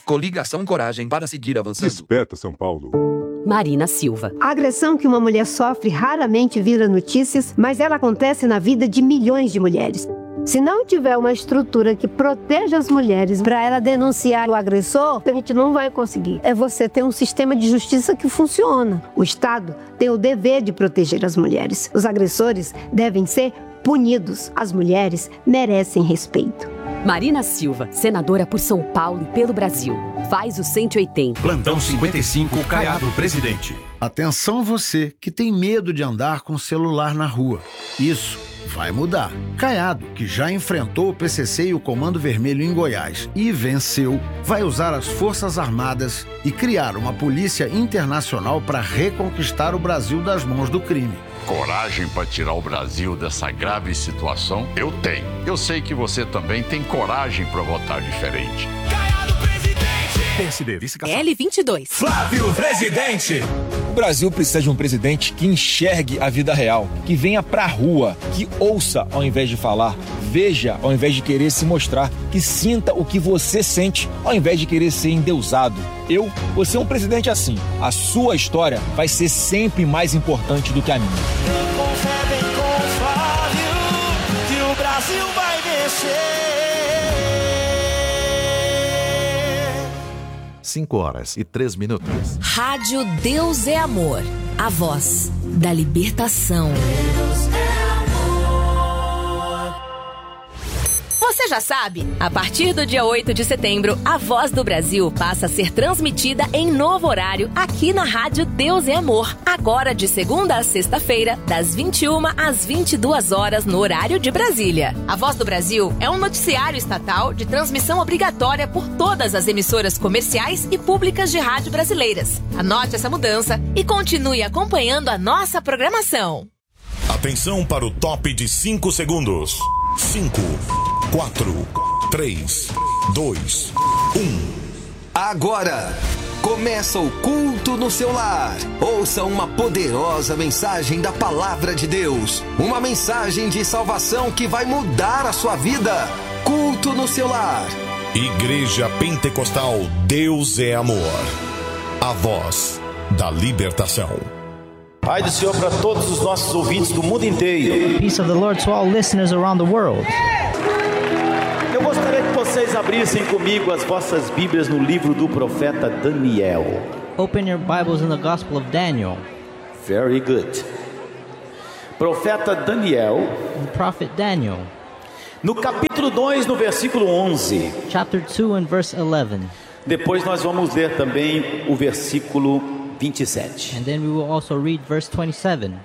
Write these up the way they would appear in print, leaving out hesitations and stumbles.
Coligação Coragem para seguir avançando. Desperta, São Paulo. Marina Silva. A agressão que uma mulher sofre raramente vira notícias, mas ela acontece na vida de milhões de mulheres. Se não tiver uma estrutura que proteja as mulheres para ela denunciar o agressor, a gente não vai conseguir. É você ter um sistema de justiça que funciona. O Estado tem o dever de proteger as mulheres. Os agressores devem ser punidos. As mulheres merecem respeito. Marina Silva, senadora por São Paulo e pelo Brasil. Faz o 180. Plantão 55, Caiado, presidente. Atenção você que tem medo de andar com o celular na rua. Isso vai mudar. Caiado, que já enfrentou o PCC e o Comando Vermelho em Goiás e venceu, vai usar as Forças Armadas e criar uma polícia internacional para reconquistar o Brasil das mãos do crime. Coragem para tirar o Brasil dessa grave situação? Eu tenho. Eu sei que você também tem coragem para votar diferente. Caiado, presidente! PSD, vice-caçador. L22. Flávio, presidente! O Brasil precisa de um presidente que enxergue a vida real, que venha pra rua, que ouça ao invés de falar, veja ao invés de querer se mostrar, que sinta o que você sente ao invés de querer ser endeusado. Eu vou ser um presidente assim. A sua história vai ser sempre mais importante do que a minha. Concebem com Flávio que o Brasil vai vencer. 5h03. Rádio Deus é Amor. A voz da libertação. Você já sabe? A partir do dia 8 de setembro, a Voz do Brasil passa a ser transmitida em novo horário aqui na Rádio Deus é Amor. Agora de segunda a sexta-feira, das 21 às 22 horas no horário de Brasília. A Voz do Brasil é um noticiário estatal de transmissão obrigatória por todas as emissoras comerciais e públicas de rádio brasileiras. Anote essa mudança e continue acompanhando a nossa programação. Atenção para o top de 5 segundos. 5, 4, 3, 2, 1. Agora começa o culto no seu lar. Ouça uma poderosa mensagem da Palavra de Deus. Uma mensagem de salvação que vai mudar a sua vida. Culto no seu lar. Igreja Pentecostal Deus é Amor. A voz da libertação. Pai do Senhor para todos os nossos ouvintes do mundo inteiro. Peace of the Lord to all listeners around the world. Eu gostaria que vocês abrissem comigo as vossas Bíblias no livro do profeta Daniel. Open your Bibles in the Gospel of Daniel. Very good. Profeta Daniel. The prophet Daniel. No capítulo 2, no versículo 11. Chapter 2 and verse 11. Depois nós vamos ler também o versículo 27. And then we will also read verse 27.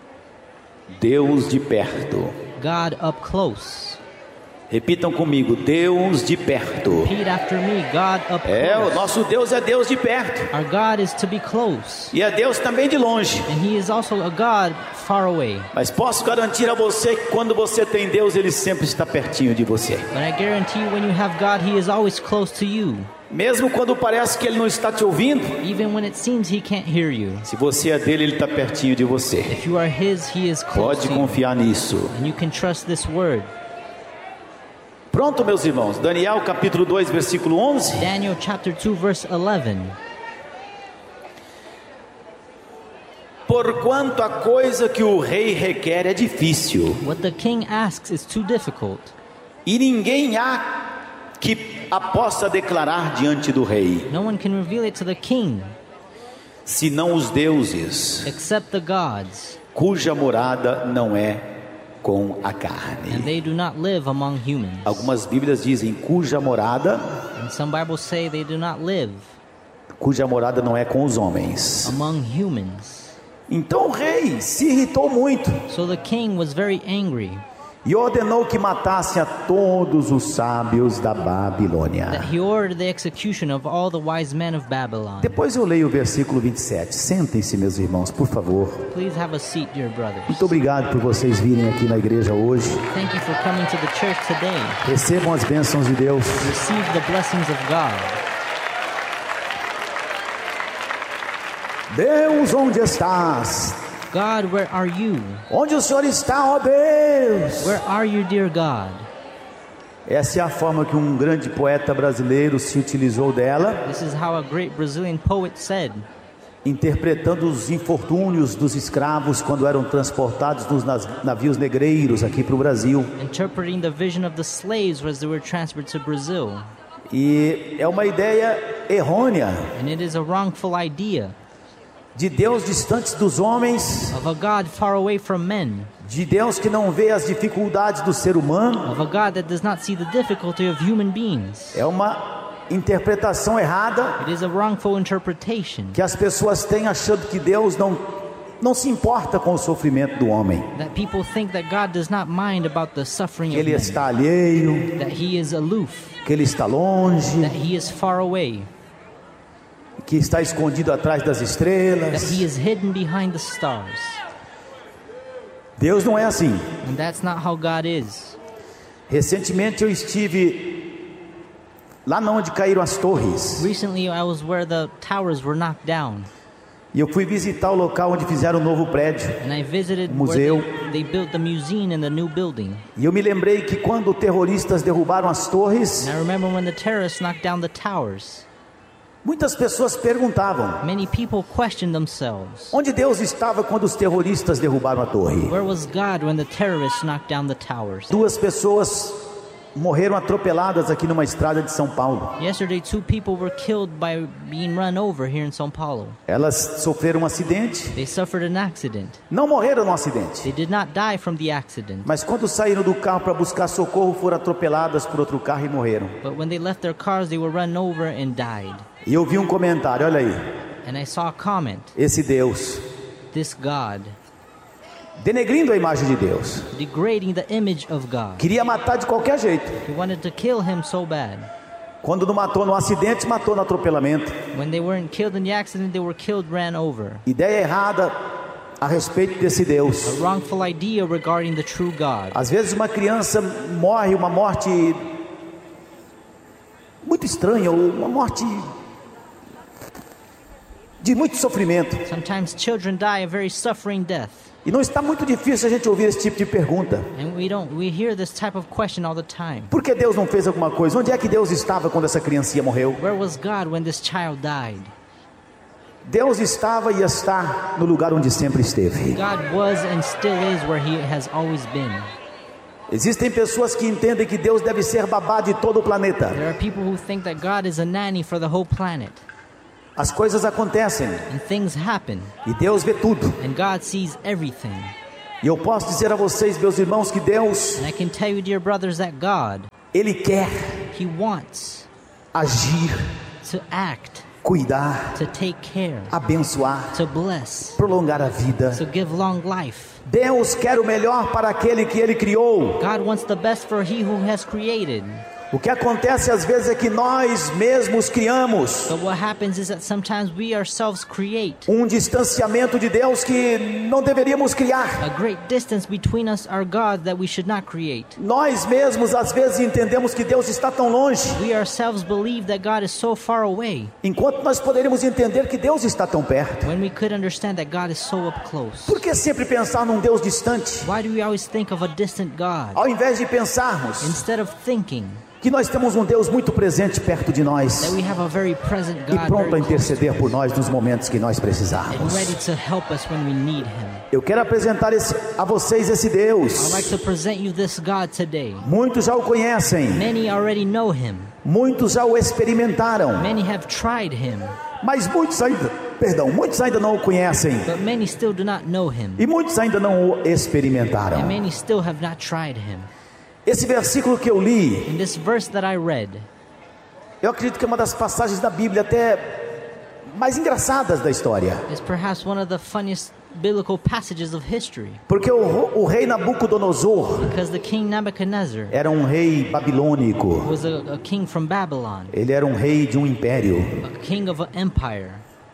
Deus de perto. God up close. Repitam comigo, Deus de perto. Repeat after me, God up close. O nosso Deus é Deus de perto. Our God is to be close. E é Deus também de longe. And he is also a God far away. Mas posso garantir a você que quando você tem Deus, Ele sempre está pertinho de você. But I guarantee you, when you have God, he is always close to you. Mesmo quando parece que Ele não está te ouvindo, even when it seems he can't hear you. Se você é dele, Ele está pertinho de você. If you are his, he is close Pode confiar nisso. And you can trust this word. Pronto, meus irmãos. Daniel capítulo 2, versículo 11. Daniel chapter 2 verse 11. Porquanto a coisa que o rei requer é difícil. What the king asks is too difficult. E ninguém há que a possa declarar diante do rei. No one can reveal it to the king. Senão os deuses. Except the gods. Cuja morada não é com a carne. And they do not live among humans. Algumas Bíblias dizem cuja morada. And some Bibles say they do not live. Cuja morada não é com os homens. Among humans. Então o rei se irritou muito. So the king was very angry. E ordenou que matassem a todos os sábios da Babilônia. That he ordered the execution of all the wise men of Babylon. Depois eu leio o versículo 27. Sentem-se, meus irmãos, por favor. Please have a seat, dear brothers. Muito obrigado por vocês virem aqui na igreja hoje. Thank you for coming to the church today. Recebam as bênçãos de Deus. Receive the blessings of God. Deus, onde estás? God, where are you? Onde o Senhor está, ó Deus? Where are you, dear God? Essa é a forma que um grande poeta brasileiro se utilizou dela. This is how a great Brazilian poet said. Interpretando os infortúnios dos escravos quando eram transportados nos navios negreiros aqui para o Brasil. Interpreting the vision of the slaves as they were transferred to Brazil. E é uma ideia errônea. And it is a wrongful idea. De Deus distantes dos homens. Of a God far away from men. De Deus que não vê as dificuldades do ser humano. Of a God that does not see the difficulty of human beings. É uma interpretação errada. It is a wrongful interpretation. Que as pessoas têm achando que Deus não se importa com o sofrimento do homem. That people think that God does not mind about the suffering que of ele men. Está alheio. That he is aloof. Que ele está longe. That he is far away. Que está escondido atrás das estrelas. That he is hidden behind the stars. Deus não é assim. And that's not how God is. Recentemente eu estive lá onde caíram as torres. Recently I was where the towers were knocked down. E eu fui visitar o local onde fizeram um novo prédio. And I visited museu. Where they built the museum in the new building. E eu me lembrei que quando terroristas derrubaram as torres. And I remember when the terrorists knocked down the towers. Muitas pessoas perguntavam. Many people questioned themselves. Onde Deus estava quando os terroristas derrubaram a torre? Where was God when the terrorists knocked down the towers? 2 pessoas morreram atropeladas aqui numa estrada de São Paulo. Yesterday 2 people were killed by being run over here in São Paulo. Elas sofreram um acidente. They suffered an accident. Não morreram no acidente. They did not die from the accident. Mas quando saíram do carro para buscar socorro, foram atropeladas por outro carro e morreram. But when they left their cars, they were run over and died. E eu vi um comentário, olha aí. And I saw a comment. Esse Deus. This God. Denegrindo a imagem de Deus. Degrading the image of God. Queria matar de qualquer jeito. He wanted to kill him so bad. Quando não matou no acidente, matou no atropelamento. When they weren't killed in the accident, they were killed, ran over. Ideia errada a respeito desse Deus. A wrongful idea regarding the true God. Às vezes uma criança morre uma morte muito estranha, ou uma morte de muito sofrimento. Sometimes children die a very suffering death. E não está muito difícil a gente ouvir esse tipo de pergunta. And we hear this type of question all the time. Por que Deus não fez alguma coisa? Onde é que Deus estava quando essa criancinha morreu? Where was God when this child died? Deus estava e está no lugar onde sempre esteve. God was and still is where he has always been. Existem pessoas que entendem que Deus deve ser babá de todo o planeta. There are people who think that God is a nanny for the whole planet. As coisas acontecem. And things happen. E Deus vê tudo. And God sees everything. E eu posso dizer a vocês, meus irmãos, que Deus, and I can tell you, dear brothers, that God, Ele quer, He wants, agir, to act, cuidar, to take care, abençoar, to bless, prolongar a vida. to give long life. Deus quer o melhor para aquele que Ele criou. God wants the best for He who has created. O que acontece às vezes é que nós mesmos criamos But what happens is that sometimes we ourselves create distanciamento de Deus que não deveríamos criar. A great distance between us, our God, that we should not create. Nós mesmos às vezes entendemos que Deus está tão longe. We ourselves believe that God is so far away. Enquanto nós poderíamos entender que Deus está tão perto. When we could understand that God is so up close. Por que sempre pensar num Deus distante? Why do we always think of a distant God? Ao invés de pensarmos instead of thinking que nós temos um Deus muito presente perto de nós that we have a very present God, e pronto a interceder por nós nos momentos que nós precisarmos. And ready to help us when we need Him. Eu quero apresentar a vocês esse Deus. I'd like to present you this God today. Muitos já o conhecem. Many already know Him. Muitos já o experimentaram. Many have tried Him. Mas muitos ainda não o conhecem. But many still do not know Him. E muitos ainda não o experimentaram. And many still have not tried Him. Esse versículo que eu li, in this verse that I read, eu acredito que é uma das passagens da Bíblia até mais engraçadas da história. Is perhaps one of the funniest biblical passages of history. Porque o rei Nabucodonosor, because the king Nebuchadnezzar, era um rei babilônico. Was a king from Babylon. Ele era um rei de um império. A king of an empire.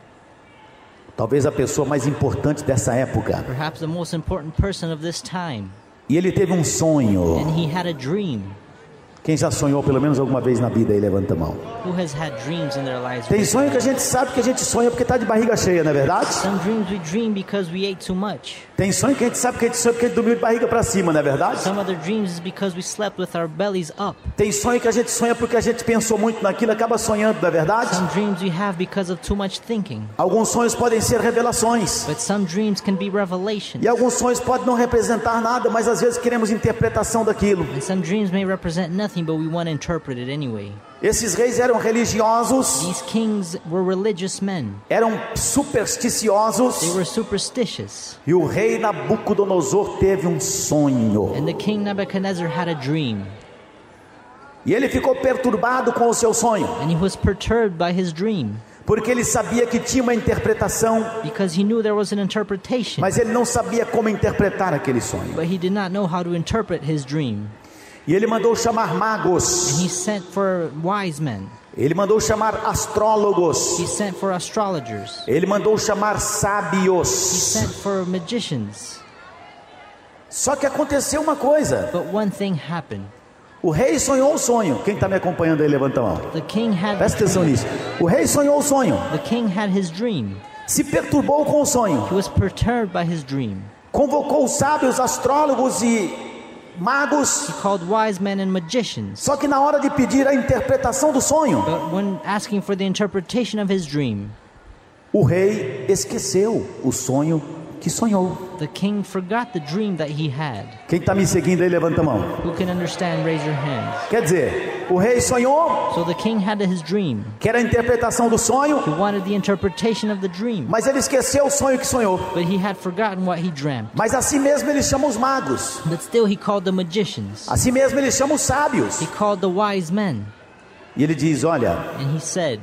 Talvez a pessoa mais importante dessa época. Perhaps the most important person of this time. E ele teve um sonho. And he had a dream. Quem já sonhou pelo menos alguma vez na vida aí, levanta a mão. Who has had dreams in their lives? Tem sonho que a gente sabe que a gente sonha porque está de barriga cheia, não é verdade? Some dreams we dream because we ate too much. Tem sonho que a gente sabe que a gente sonha porque a gente dormiu de barriga para cima, não é verdade? Some other dreams is because we slept with our bellies up. Tem sonho que a gente sonha porque a gente pensou muito naquilo e acaba sonhando, não é verdade? Some dreams we have because of too much thinking. Alguns sonhos podem ser revelações. But some dreams can be revelations. E alguns sonhos podem não representar nada, mas às vezes queremos interpretação daquilo. And some dreams may represent nothing, but we want to interpret it anyway. Esses reis eram religiosos. These kings were religious men. Eram supersticiosos. They were superstitious. E o rei Nabucodonosor teve um sonho. And the king Nebuchadnezzar had a dream. E ele ficou perturbado com o seu sonho. And he was perturbed by his dream. Porque ele sabia que tinha uma interpretação. Because he knew there was an interpretation. Mas ele não sabia como interpretar aquele sonho. But he did not know how to interpret his dream. E ele mandou chamar magos. And he sent for wise men. Ele mandou chamar astrólogos. He sent for astrologers. Ele mandou chamar sábios. He sent for magicians. Só que aconteceu uma coisa. But one thing happened. O rei sonhou o sonho. Quem está me acompanhando aí, levanta a mão. The king had Presta atenção nisso. O rei sonhou o sonho. The king had his dream. Se perturbou com o sonho. He was perturbed by his dream. Convocou os sábios, astrólogos e magos. He called wise men and magicians. Só que na hora de pedir a interpretação do sonho, but when asking for the interpretation of his dream, o rei esqueceu o sonho que sonhou. The king forgot the dream that he had. Quem está me seguindo aí, levanta a mão. Who can understand, raise your hands. Quer dizer, o rei sonhou. So the king had his dream. Que era a interpretação do sonho. He wanted the interpretation of the dream. Mas ele esqueceu o sonho que sonhou. But he had forgotten what he dreamt. Mas assim mesmo ele chama os magos. But still he called the magicians. Assim mesmo ele chama os sábios. He called the wise men. E ele diz, olha. And he said,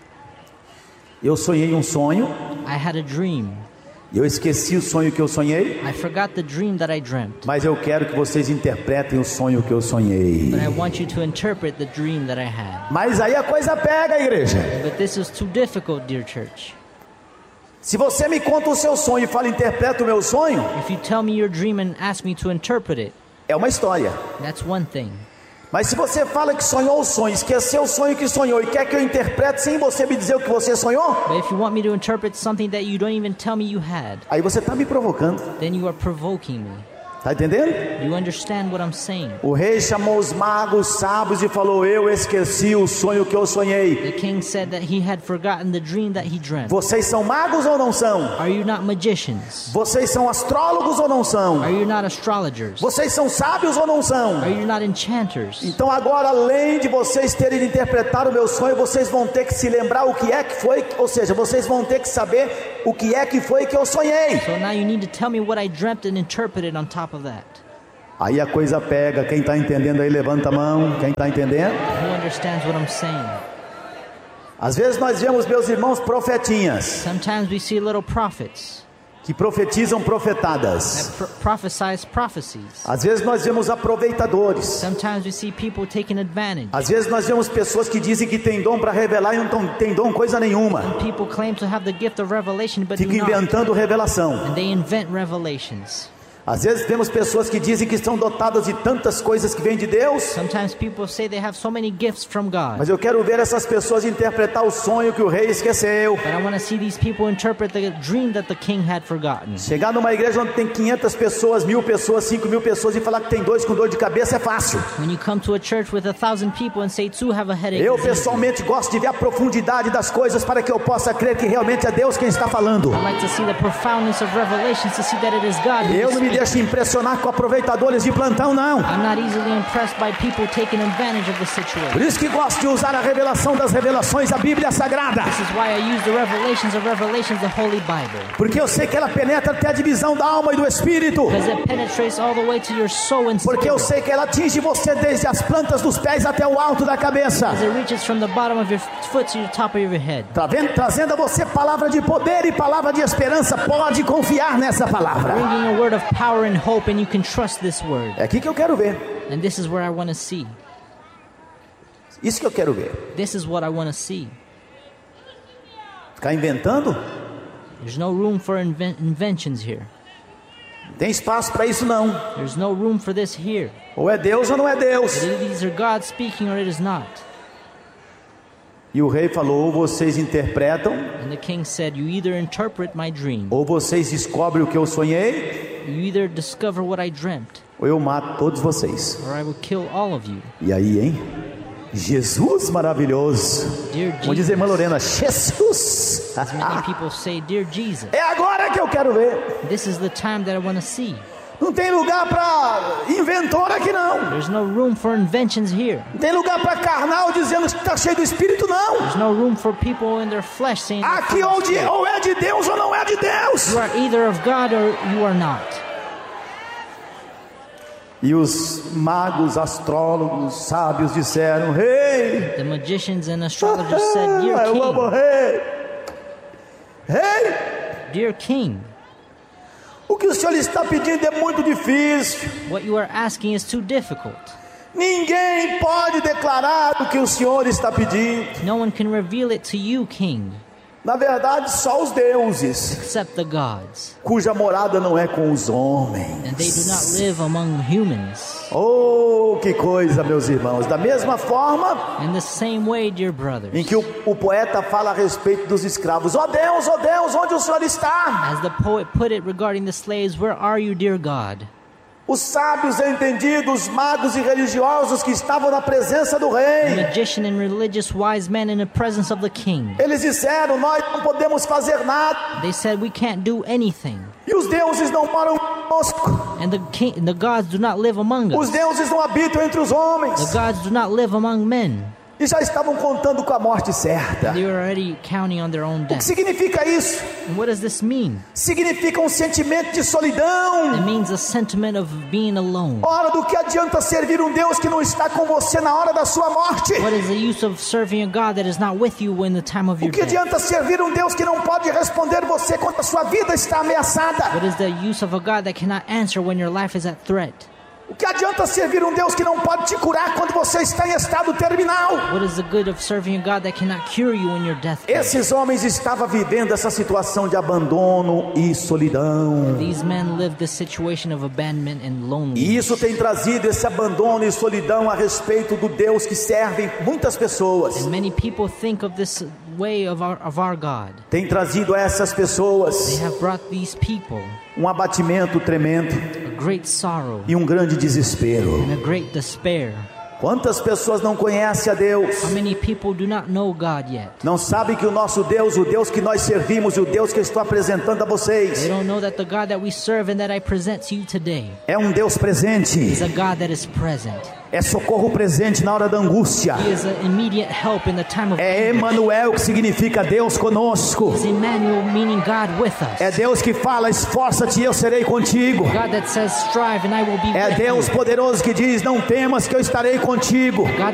eu sonhei um sonho. I had a dream. Eu esqueci o sonho que eu sonhei. I forgot the dream that I dreamt. Mas eu quero que vocês interpretem o sonho que eu sonhei. But I want you to interpret the dream that I had. Mas aí a coisa pega, igreja. But this is too difficult, dear church. Se você me conta o seu sonho e fala, interpreta o meu sonho. If you tell me your dream and ask me to interpret it. É uma história. That's one thing. Mas se você fala que sonhou o sonho, esqueceu o sonho que sonhou e quer que eu interprete sem você me dizer o que você sonhou, but if you want me to interpret something that you don't even tell me you had, aí você está me provocando. Then you are provoking me. Tá entendendo? You understand what I'm saying? O rei chamou os magos, sábios e falou: eu esqueci o sonho que eu sonhei. The king said that he had forgotten the dream that he dreamt. Vocês são magos ou não são? Are you not magicians? Vocês são astrólogos ou não são? Are you not astrologers? Vocês são sábios ou não são? Are you not enchanters? Então agora, além de vocês terem de interpretar o meu sonho, vocês vão ter que se lembrar o que é que foi, ou seja, vocês vão ter que saber o que é que foi que eu sonhei. So now you need to tell me what I dreamt and interpret it on top of that. Aí a coisa pega. Quem está entendendo aí, levanta a mão. Quem está entendendo? Who understands what I'm saying? Às vezes nós vemos, meus irmãos, profetinhas. Sometimes we see little prophets. Que profetizam profetadas. Prophesize prophecies. Às vezes nós vemos aproveitadores. Sometimes we see people taking advantage. Às vezes nós vemos pessoas que dizem que tem dom para revelar e não tem dom coisa nenhuma. And people claim to have the gift of revelation, but ficam inventando revelação. And they invent revelations. Às vezes temos pessoas que dizem que estão dotadas de tantas coisas que vêm de Deus. Sometimes people say they have so many gifts from God. Mas eu quero ver essas pessoas interpretar o sonho que o rei esqueceu. But I want to see these people interpret the dream that the king had forgotten. Chegar numa igreja onde tem 500 pessoas, 1000 pessoas, 5000 pessoas e falar que tem dois com dor de cabeça é fácil. When you come to a church with 1,000 people and say two have a headache. Eu pessoalmente gosto de ver a profundidade das coisas para que eu possa crer que realmente é Deus quem está falando. I like to see the profoundness of revelations to see that it is God. Eu não me deixo impressionar com aproveitadores de plantão, não. I'm not easily impressed by people taking advantage of the situation. Por isso que gosto de usar a revelação das revelações, a Bíblia Sagrada. This is why I use the revelations of revelations, the Holy Bible. Porque eu sei que ela penetra até a divisão da alma e do espírito. Because it penetrates all the way to your soul and spirit. Porque eu sei que ela atinge você desde as plantas dos pés até o alto da cabeça. Because it reaches from the bottom of your foot to the top of your head. Trazendo a você palavra de poder e palavra de esperança. Pode confiar nessa palavra. Bringing a word of power and hope, and you can trust this word. É aqui que eu quero ver. And this is where I want to see. Isso que eu quero ver. This is what I want to see. Ficar inventando? There's no room for inventions here. Tem espaço para isso não. There's no room for this here. Ou é Deus ou não é Deus. These are God speaking or it is not. E o rei falou: ou vocês interpretam, And the king said, you either interpret my dream, ou vocês descobrem o que eu sonhei, you either discover what I dreamt, ou eu mato todos vocês. or I will kill all of you. E aí, hein? Jesus maravilhoso. Vamos dizer, irmã Lorena, Jesus. As many people say, dear Jesus. É agora que eu quero ver. This is the time that I want to see. Não tem lugar para inventor aqui não. There's no room for inventions here. Não tem lugar para carnal dizendo que está cheio do Espírito não. There's no room for people in their flesh saying aqui ou é de Deus ou não é de Deus. You are either of God or you are not. E os magos, astrólogos, sábios disseram: Rei, the magicians and astrologers said, dear king, eu amo rei. Rei, dear king, o que o senhor está pedindo é muito difícil. What you are asking is too difficult. Ninguém pode declarar o que o senhor está pedindo. No one can reveal it to you, king. Na verdade, só os deuses, except the gods, cuja morada não é com os homens. And they do not live among humans. Oh, que coisa, meus irmãos. Da mesma forma, in the same way, dear brothers, em que o poeta fala a respeito dos escravos: ó Deus, onde o senhor está? As the poet put it regarding the slaves, where are you, dear God? Os sábios entendidos, magos e religiosos que estavam na presença do rei, the magician and religious wise men in the presence of the king, eles disseram: nós não podemos fazer nada. They said, we can't do anything. E os deuses não moram conosco. And the gods do not live among us. Os deuses não habitam entre os homens. The gods do not live among men. E já estavam contando com a morte certa. They were already counting on their own death. O que significa isso? And what does this mean? Significa um sentimento de solidão. It means a sentiment of being alone. Ora, do que adianta servir um Deus que não está com você na hora da sua morte? What is the use of serving a God that is not with you in the time of your death? O que adianta servir um Deus que não pode responder você quando a sua vida está ameaçada? What is the use of a God that cannot answer when your life is at threat? O que adianta servir um Deus que não pode te curar quando você está em estado terminal? What is the good of serving a God that cannot cure you in your deathbed? Esses homens estavam vivendo essa situação de abandono e solidão. These men lived this situation of abandonment and loneliness. E isso tem trazido esse abandono e solidão a respeito do Deus que servem muitas pessoas. And many people think of this way of our God. Tem trazido a essas pessoas They have brought these people um abatimento tremendo, a great sorrow, e um grande desespero. And a great despair. Quantas pessoas não conhecem a Deus? How many people do not know God yet? Não sabem que o nosso Deus, o Deus que nós servimos, e o Deus que eu estou apresentando a vocês, They don't know that the God that we serve and that I present to you today é um Deus presente. is a God that is present. É socorro presente na hora da angústia. He is an immediate help in the time of É Emmanuel, que significa Deus conosco. He is Emmanuel, meaning God with us. É Deus que fala: esforça-te e eu serei contigo. God that says strive and I will be É with Deus you. poderoso que diz: não temas que eu estarei contigo. God